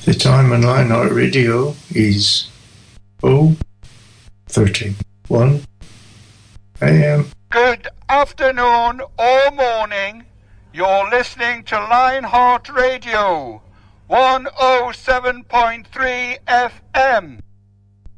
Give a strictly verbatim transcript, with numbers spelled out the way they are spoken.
The time on Lionheart Radio is oh thirty-one a m. Good afternoon or morning. You're listening to Lionheart Radio, one oh seven point three F M.